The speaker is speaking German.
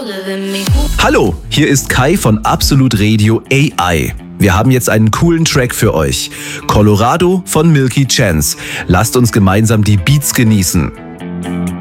Hallo, hier ist Kai von Absolut Radio AI. Wir haben jetzt einen coolen Track für euch. Colorado von Milky Chance. Lasst uns gemeinsam die Beats genießen.